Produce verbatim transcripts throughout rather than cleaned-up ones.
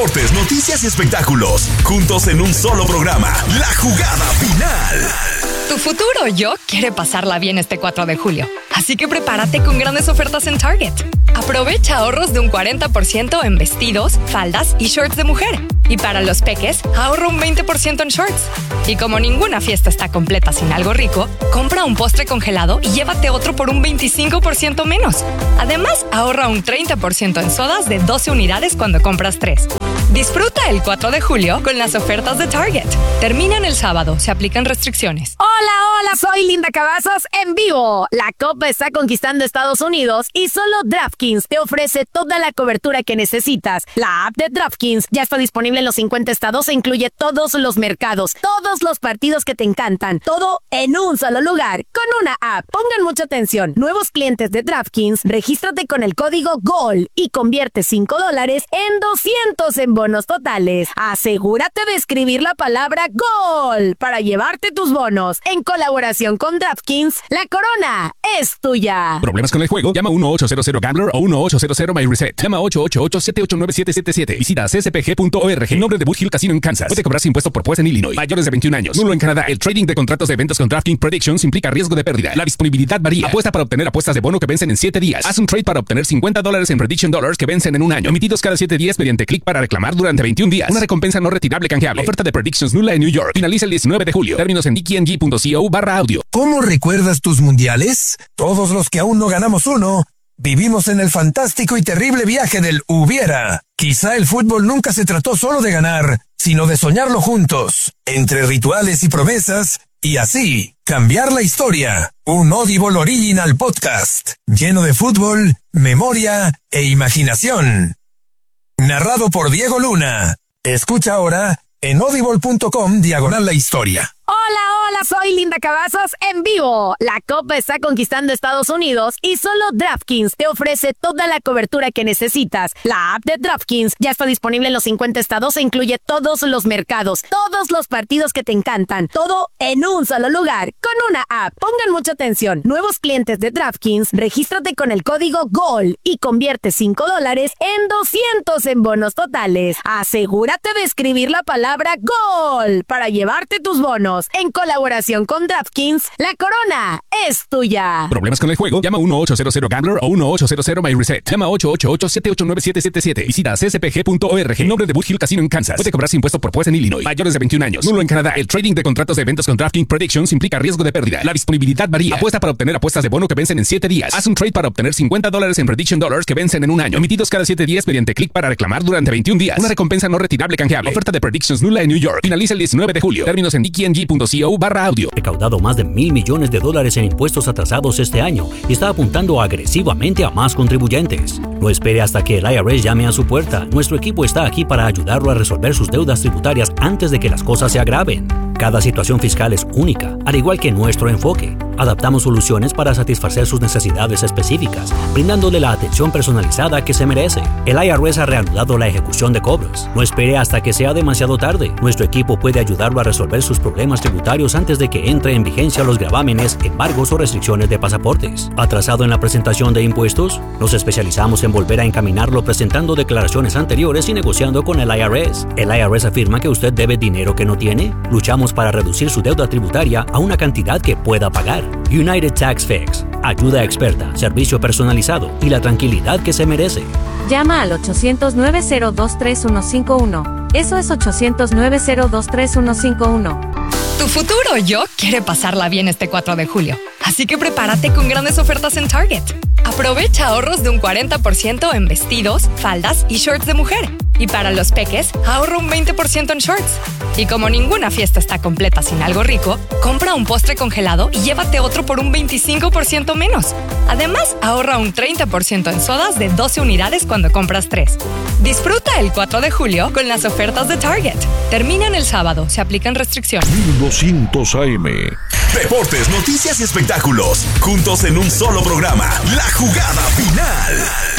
Deportes, noticias y espectáculos, juntos en un solo programa. La Jugada Final. Tu futuro yo quiere pasarla bien este cuatro de julio, así que prepárate con grandes ofertas en Target. Aprovecha ahorros de un cuarenta por ciento en vestidos, faldas y shorts de mujer. Y para los peques, ahorra un veinte por ciento en shorts. Y como ninguna fiesta está completa sin algo rico, compra un postre congelado y llévate otro por un veinticinco por ciento menos. Además, ahorra un treinta por ciento en sodas de doce unidades cuando compras tres. Disfruta el cuatro de julio con las ofertas de Target. Terminan el sábado, se aplican restricciones. Hola, hola, soy Linda Cavazos en vivo. La Copa está conquistando Estados Unidos y solo DraftKings te ofrece toda la cobertura que necesitas. La app de DraftKings ya está disponible en los cincuenta estados e incluye todos los mercados, todos los partidos que te encantan, todo en un solo lugar, con una app. Pongan mucha atención. Nuevos clientes de DraftKings, regístrate con el código GOL y convierte cinco dólares en doscientos en bonos totales. Asegúrate de escribir la palabra GOL para llevarte tus bonos. En colaboración con DraftKings, la corona es tuya. ¿Problemas con el juego? Llama uno ocho cero cero Gambler o uno ocho cero cero My Reset. Llama ocho ocho ocho, siete ocho nueve, siete siete siete. Visita c s p g punto org. En nombre de Boot Hill Casino en Kansas. Puede cobrarse impuesto por Pues en Illinois. Mayores de veintiún años. Nulo en Canadá. El trading de contratos de eventos con DraftKings Predictions implica riesgo de pérdida. La disponibilidad varía. Apuesta para obtener apuestas de bono que vencen en siete días. Haz un trade para obtener cincuenta dólares en Prediction Dollars que vencen en un año. Emitidos cada siete días mediante clic para reclamar durante veintiún días. Una recompensa no retirable canjeable. Oferta de Predictions nula en New York. Finaliza el diecinueve de julio. Términos en d k n g punto co barra audio. ¿Cómo recuerdas tus mundiales? Todos los que aún no ganamos uno, vivimos en el fantástico y terrible viaje del hubiera. Quizá el fútbol nunca se trató solo de ganar, sino de soñarlo juntos, entre rituales y promesas, y así, cambiar la historia. Un Audible Original Podcast, lleno de fútbol, memoria e imaginación. Narrado por Diego Luna. Escucha ahora en audible punto com diagonal la historia. Hola, hola, soy Linda Cavazos en vivo. La Copa está conquistando Estados Unidos y solo DraftKings te ofrece toda la cobertura que necesitas. La app de DraftKings ya está disponible en los cincuenta estados e incluye todos los mercados, todos los partidos que te encantan, todo en un solo lugar, con una app. Pongan mucha atención. Nuevos clientes de DraftKings, regístrate con el código GOL y convierte cinco dólares en doscientos en bonos totales. Asegúrate de escribir la palabra GOL para llevarte tus bonos. En colaboración con DraftKings, la corona es tuya. ¿Problemas con el juego? Llama uno ocho cero cero Gambler o uno ocho cero cero My Reset. Llama ocho ocho ocho, siete ocho nueve, siete siete siete. Visita c s p g punto org. En nombre de Boot Hill Casino en Kansas. Puede cobrarse impuesto por Pues en Illinois. Mayores de veintiún años. Nulo en Canadá. El trading de contratos de eventos con DraftKings Predictions implica riesgo de pérdida. La disponibilidad varía. Apuesta para obtener apuestas de bono que vencen en siete días. Haz un trade para obtener cincuenta dólares en Prediction Dollars que vencen en un año. Emitidos cada siete días mediante clic para reclamar durante veintiún días. Una recompensa no retirable canjeable. Oferta de Predictions nula en New York. Finaliza el diecinueve de julio. Términos en d k n g punto co barra audio. Recaudado más de mil millones de dólares en impuestos atrasados este año y está apuntando agresivamente a más contribuyentes. No espere hasta que el I R S llame a su puerta. Nuestro equipo está aquí para ayudarlo a resolver sus deudas tributarias antes de que las cosas se agraven. Cada situación fiscal es única, al igual que nuestro enfoque. Adaptamos soluciones para satisfacer sus necesidades específicas, brindándole la atención personalizada que se merece. El I R S ha reanudado la ejecución de cobros. No espere hasta que sea demasiado tarde. Nuestro equipo puede ayudarlo a resolver sus problemas tributarios antes de que entre en vigencia los gravámenes, embargos o restricciones de pasaportes. ¿Atrasado en la presentación de impuestos? Nos especializamos en volver a encaminarlo presentando declaraciones anteriores y negociando con el I R S. ¿El I R S afirma que usted debe dinero que no tiene? Luchamos para reducir su deuda tributaria a una cantidad que pueda pagar. United Tax Fix. Ayuda experta, servicio personalizado y la tranquilidad que se merece. Llama al ochocientos, nueve cero dos, tres uno cinco uno. Eso es ochocientos, nueve cero dos, tres uno cinco uno. Tu futuro yo quiere pasarla bien este cuatro de julio, así que prepárate con grandes ofertas en Target. Aprovecha ahorros de un cuarenta por ciento en vestidos, faldas y shorts de mujer. Y para los peques, ahorra un veinte por ciento en shorts. Y como ninguna fiesta está completa sin algo rico, compra un postre congelado y llévate otro por un veinticinco por ciento menos. Además, ahorra un treinta por ciento en sodas de doce unidades cuando compras tres. Disfruta el cuatro de julio con las ofertas de Target. Terminan el sábado, se aplican restricciones. mil doscientos A M. Deportes, noticias y espectáculos, juntos en un solo programa. La Jugada Final.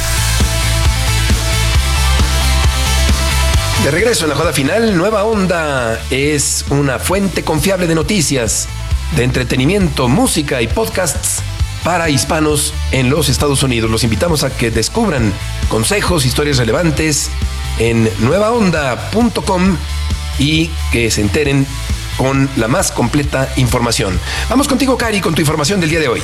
De regreso en la Jugada Final, Nueva Onda es una fuente confiable de noticias, de entretenimiento, música y podcasts para hispanos en los Estados Unidos. Los invitamos a que descubran consejos, historias relevantes en nueva onda punto com y que se enteren con la más completa información. Vamos contigo, Cari, con tu información del día de hoy.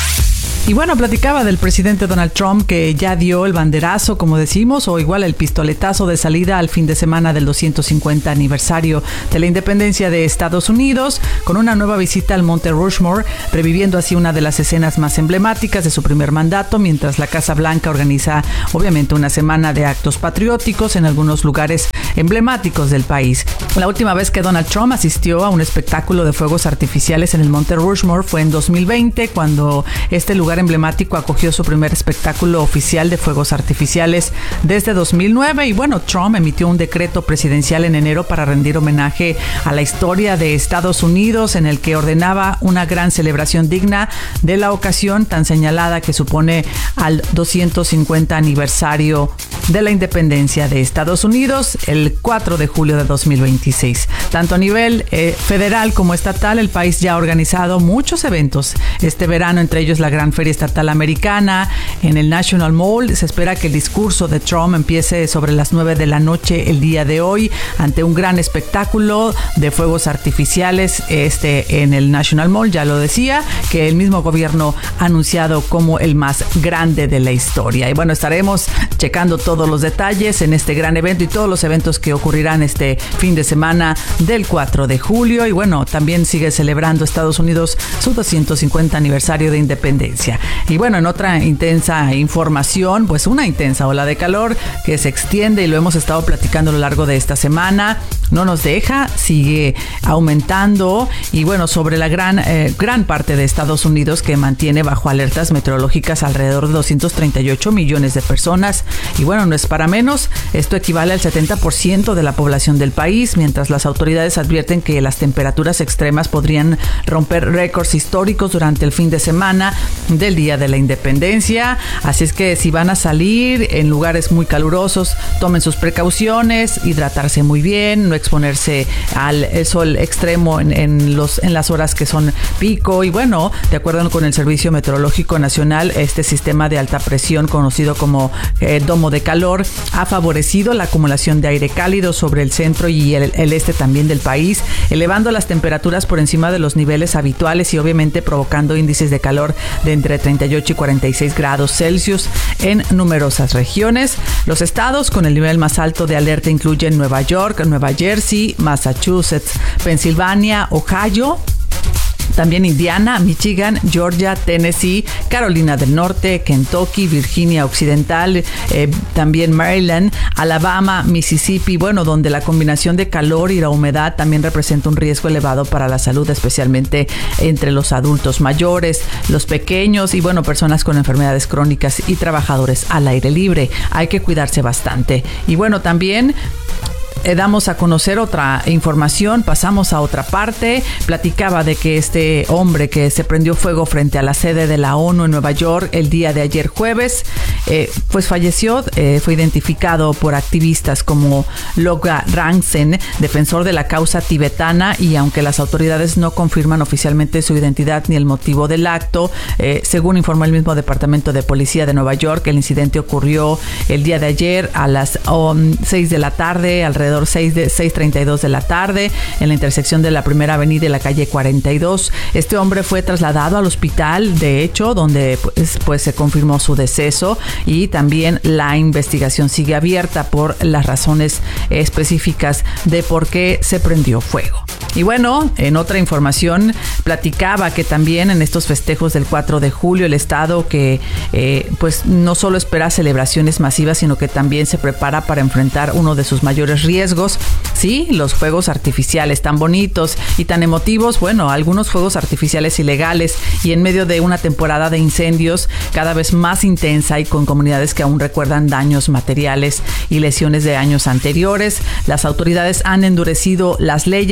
Y bueno, platicaba del presidente Donald Trump, que ya dio el banderazo, como decimos, o igual el pistoletazo de salida al fin de semana del doscientos cincuenta aniversario de la independencia de Estados Unidos, con una nueva visita al Monte Rushmore, reviviendo así una de las escenas más emblemáticas de su primer mandato, mientras la Casa Blanca organiza obviamente una semana de actos patrióticos en algunos lugares emblemáticos del país. La última vez que Donald Trump asistió a un espectáculo de fuegos artificiales en el Monte Rushmore fue en dos mil veinte, cuando este lugar emblemático acogió su primer espectáculo oficial de fuegos artificiales desde dos mil nueve. Y bueno, Trump emitió un decreto presidencial en enero para rendir homenaje a la historia de Estados Unidos, en el que ordenaba una gran celebración digna de la ocasión tan señalada que supone al doscientos cincuenta aniversario de la independencia de Estados Unidos, el cuatro de julio de dos mil veintiséis. Tanto a nivel eh, federal como estatal, el país ya ha organizado muchos eventos este verano, entre ellos la Gran Feria Estatal Americana en el National Mall. Se espera que el discurso de Trump empiece sobre las nueve de la noche el día de hoy, ante un gran espectáculo de fuegos artificiales este en el National Mall. Ya lo decía, que el mismo gobierno ha anunciado como el más grande de la historia. Y bueno, estaremos checando todos los detalles en este gran evento y todos los eventos que ocurrirán este fin de semana del cuatro de julio. Y bueno, también sigue celebrando Estados Unidos su doscientos cincuenta aniversario de independencia. Y bueno, en otra intensa información, pues una intensa ola de calor que se extiende, y lo hemos estado platicando a lo largo de esta semana, no nos deja, sigue aumentando. Y bueno, sobre la gran, eh, gran parte de Estados Unidos, que mantiene bajo alertas meteorológicas alrededor de doscientos treinta y ocho millones de personas. Y bueno, no es para menos, esto equivale al setenta por ciento de la población del país, mientras las autoridades advierten que las temperaturas extremas podrían romper récords históricos durante el fin de semana del Día de la Independencia. Así es que si van a salir en lugares muy calurosos, tomen sus precauciones, hidratarse muy bien, no exponerse al sol extremo en, en, los, en las horas que son pico. Y bueno, de acuerdo con el Servicio Meteorológico Nacional, este sistema de alta presión, conocido como eh, domo de calor, ha favorecido la acumulación de aire cálido sobre el centro y el, el este también del país, elevando las temperaturas por encima de los niveles habituales y obviamente provocando índices de calor de entre treinta y ocho y cuarenta y seis grados Celsius en numerosas regiones. Los estados con el nivel más alto de alerta incluyen Nueva York, Nueva Jersey, Massachusetts, Pensilvania, Ohio, también Indiana, Michigan, Georgia, Tennessee, Carolina del Norte, Kentucky, Virginia Occidental, eh, también Maryland, Alabama, Mississippi, bueno, donde la combinación de calor y la humedad también representa un riesgo elevado para la salud, especialmente entre los adultos mayores, los pequeños y, bueno, personas con enfermedades crónicas y trabajadores al aire libre. Hay que cuidarse bastante. Y bueno, también Eh, damos a conocer otra información, pasamos a otra parte. Platicaba de que este hombre que se prendió fuego frente a la sede de la ONU en Nueva York el día de ayer jueves, eh, pues falleció, eh, fue identificado por activistas como Loga Rangsen, defensor de la causa tibetana, y aunque las autoridades no confirman oficialmente su identidad ni el motivo del acto, eh, según informó el mismo Departamento de Policía de Nueva York, el incidente ocurrió el día de ayer a las um, seis de la tarde, alrededor seis de seis treinta y dos de la tarde, en la intersección de la Primera Avenida y la calle cuarenta y dos. Este hombre fue trasladado al hospital, de hecho, donde pues, pues se confirmó su deceso, y también la investigación sigue abierta por las razones específicas de por qué se prendió fuego. Y bueno, en otra información, platicaba que también en estos festejos del cuatro de julio, el estado que eh, pues no solo espera celebraciones masivas, sino que también se prepara para enfrentar uno de sus mayores riesgos, sí, los fuegos artificiales tan bonitos y tan emotivos. Bueno, algunos fuegos artificiales ilegales, y en medio de una temporada de incendios cada vez más intensa y con comunidades que aún recuerdan daños materiales y lesiones de años anteriores. Las autoridades han endurecido las leyes y también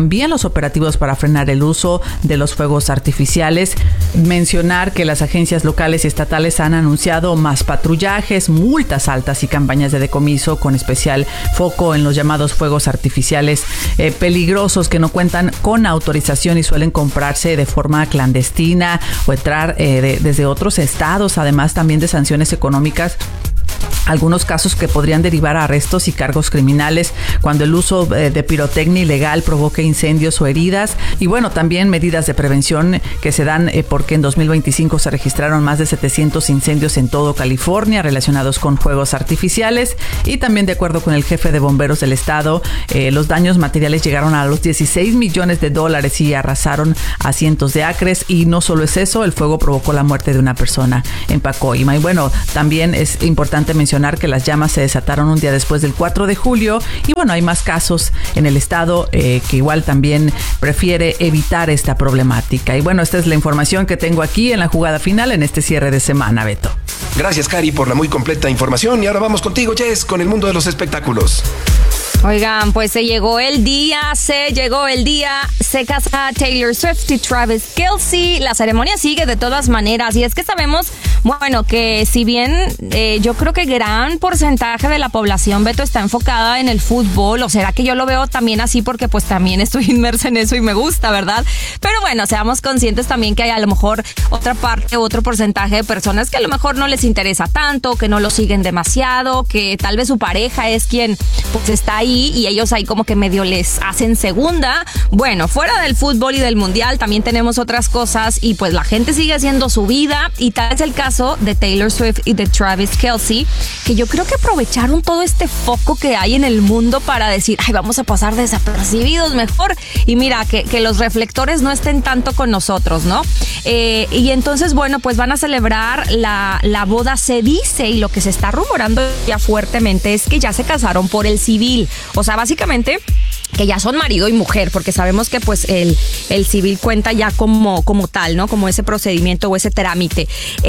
también los operativos para frenar el uso de los fuegos artificiales. Mencionar que las agencias locales y estatales han anunciado más patrullajes, multas altas y campañas de decomiso con especial foco en los llamados fuegos artificiales eh, peligrosos que no cuentan con autorización y suelen comprarse de forma clandestina o entrar eh, de, desde otros estados, además también de sanciones económicas. Algunos casos que podrían derivar a arrestos y cargos criminales cuando el uso de pirotecnia ilegal provoque incendios o heridas. Y bueno, también medidas de prevención que se dan eh, porque en dos mil veinticinco se registraron más de setecientos incendios en todo California relacionados con fuegos artificiales. Y también, de acuerdo con el jefe de bomberos del estado, eh, los daños materiales llegaron a los dieciséis millones de dólares y arrasaron a cientos de acres. Y no solo es eso, el fuego provocó la muerte de una persona en Pacoima. Y bueno, también es importante mencionar que las llamas se desataron un día después del cuatro de julio y bueno, hay más casos en el estado eh, que igual también prefiere evitar esta problemática. Y bueno, esta es la información que tengo aquí en la jugada final en este cierre de semana, Beto. Gracias, Cari, por la muy completa información y ahora vamos contigo, Jess, con el mundo de los espectáculos. Oigan, pues se llegó el día, se llegó el día, se casa Taylor Swift y Travis Kelce. La ceremonia sigue de todas maneras y es que sabemos, bueno, que si bien eh, yo creo que gran porcentaje de la población, Beto, está enfocada en el fútbol, o será que yo lo veo también así porque pues también estoy inmersa en eso y me gusta, ¿verdad? Pero bueno, seamos conscientes también que hay a lo mejor otra parte, otro porcentaje de personas que a lo mejor no les interesa tanto, que no lo siguen demasiado, que tal vez su pareja es quien pues está ahí y ellos ahí como que medio les hacen segunda. Bueno, fuera del fútbol y del mundial también tenemos otras cosas y pues la gente sigue haciendo su vida y tal es el caso de Taylor Swift y de Travis Kelce, que yo creo que aprovecharon todo este foco que hay en el mundo para decir, ay, vamos a pasar desapercibidos mejor y mira, que, que los reflectores no estén tanto con nosotros, ¿no? Eh, y entonces, bueno, pues van a celebrar la, la boda, se dice, y lo que se está rumorando ya fuertemente es que ya se casaron por el civil. O sea, básicamente que ya son marido y mujer, porque sabemos que pues el, el civil cuenta ya como, como tal, ¿no? Como ese procedimiento o ese trámite.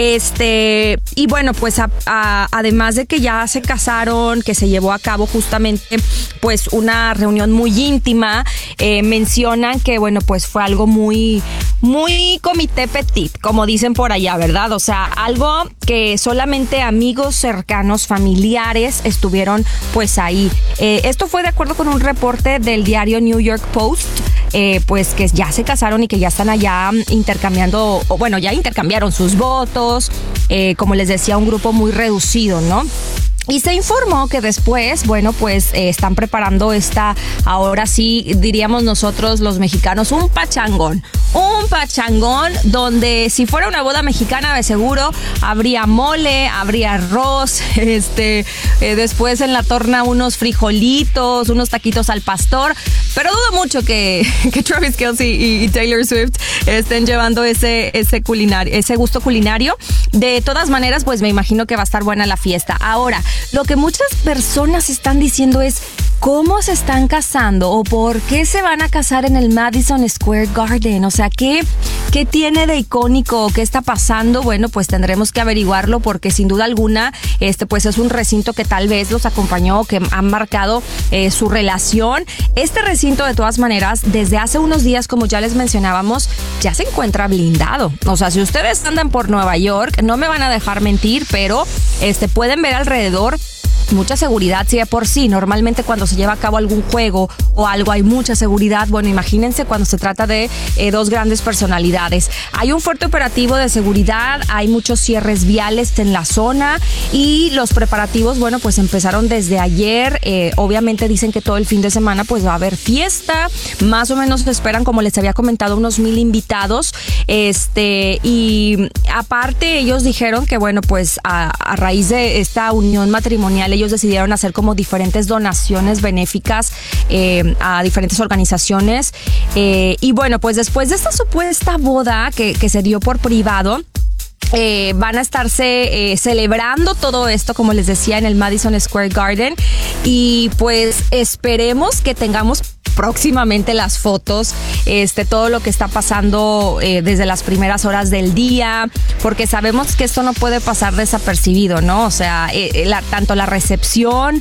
Este, y bueno, pues a, a, además de que ya se casaron, que se llevó a cabo justamente pues una reunión muy íntima, eh, mencionan que bueno, pues fue algo muy, muy comité petit, como dicen por allá, ¿verdad? O sea, algo que solamente amigos cercanos, familiares estuvieron pues ahí. Eh, esto fue de acuerdo con un reporte de el diario New York Post, eh, pues que ya se casaron y que ya están allá intercambiando, o bueno, ya intercambiaron sus votos, eh, como les decía, un grupo muy reducido, ¿no? Y se informó que después, bueno, pues eh, están preparando esta, ahora sí diríamos nosotros los mexicanos, un pachangón. Un pachangón donde si fuera una boda mexicana de seguro habría mole, habría arroz, este, eh, después en la torna unos frijolitos, unos taquitos al pastor. Pero dudo mucho que, que Travis Kelce y, y Taylor Swift estén llevando ese, ese, culinario, ese gusto culinario. De todas maneras, pues me imagino que va a estar buena la fiesta. Ahora, lo que muchas personas están diciendo es cómo se están casando o por qué se van a casar en el Madison Square Garden. O sea, ¿qué, qué tiene de icónico? ¿Qué está pasando? Bueno, pues tendremos que averiguarlo porque sin duda alguna este pues es un recinto que tal vez los acompañó, que han marcado eh, su relación. Este recinto, de todas maneras, desde hace unos días, como ya les mencionábamos, ya se encuentra blindado. O sea, si ustedes andan por Nueva York, no me van a dejar mentir, pero este pueden ver alrededor mucha seguridad, sí, de por sí. Normalmente cuando se lleva a cabo algún juego o algo hay mucha seguridad. Bueno, imagínense cuando se trata de eh, dos grandes personalidades. Hay un fuerte operativo de seguridad, hay muchos cierres viales en la zona y los preparativos, bueno, pues empezaron desde ayer. Eh, obviamente dicen que todo el fin de semana pues va a haber fiesta. Más o menos se esperan, como les había comentado, unos mil invitados. Este, y aparte ellos dijeron que, bueno, pues a, a raíz de esta unión matrimonial, ellos decidieron hacer como diferentes donaciones benéficas eh, a diferentes organizaciones. Eh, y bueno, pues después de esta supuesta boda que, que se dio por privado, Eh, van a estarse eh, celebrando todo esto, como les decía, en el Madison Square Garden. Y pues esperemos que tengamos próximamente las fotos, este, todo lo que está pasando eh, desde las primeras horas del día, porque sabemos que esto no puede pasar desapercibido, ¿no? O sea, eh, la, tanto la recepción,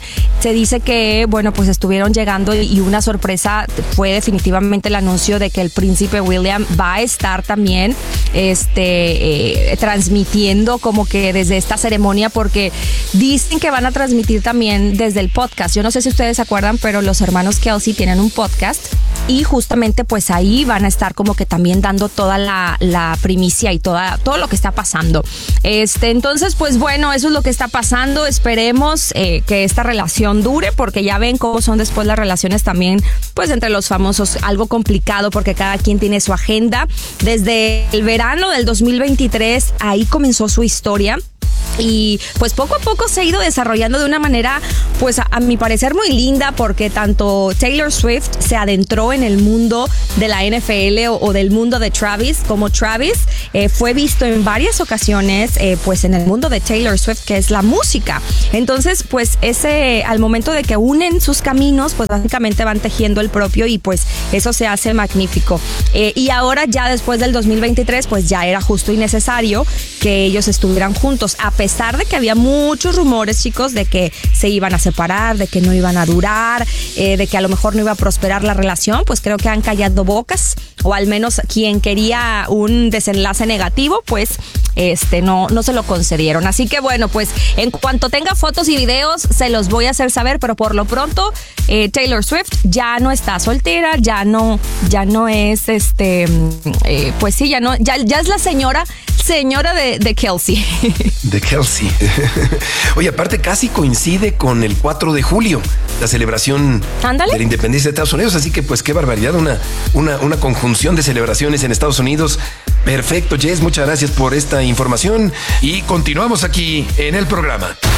se dice que, bueno, pues estuvieron llegando y una sorpresa fue definitivamente el anuncio de que el príncipe William va a estar también este, eh, transmitiendo como que desde esta ceremonia, porque dicen que van a transmitir también desde el podcast. Yo no sé si ustedes se acuerdan, pero los hermanos Kelce tienen un podcast y justamente pues ahí van a estar como que también dando toda la, la primicia y toda, todo lo que está pasando. Este, entonces, pues bueno, eso es lo que está pasando. Esperemos eh, que esta relación dure, porque ya ven cómo son después las relaciones también, pues entre los famosos, algo complicado porque cada quien tiene su agenda. Desde el verano del dos mil veintitrés, ahí comenzó su historia. Y pues poco a poco se ha ido desarrollando de una manera, pues a, a mi parecer muy linda, porque tanto Taylor Swift se adentró en el mundo de la N F L o, o del mundo de Travis, como Travis eh, fue visto en varias ocasiones eh, pues en el mundo de Taylor Swift, que es la música. Entonces pues ese, al momento de que unen sus caminos, pues básicamente van tejiendo el propio y pues eso se hace magnífico. Eh, y ahora ya después del dos mil veintitrés, pues ya era justo y necesario que ellos estuvieran juntos, a pesar de que había muchos rumores, chicos, de que se iban a separar, de que no iban a durar, eh, de que a lo mejor no iba a prosperar la relación. Pues creo que han callado bocas, o al menos quien quería un desenlace negativo, pues este no, no se lo concedieron. Así que bueno, pues en cuanto tenga fotos y videos se los voy a hacer saber, pero por lo pronto eh, Taylor Swift ya no está soltera, ya no, ya no es este, eh, pues sí, ya no, ya, ya es la señora, señora de, de Kelce. De Kelce. Oye, aparte casi coincide con el cuatro de julio, la celebración Ándale. de la independencia de Estados Unidos, así que pues qué barbaridad, una, una, una conjunción de celebraciones en Estados Unidos. Perfecto, Jess, muchas gracias por esta información y continuamos aquí en el programa.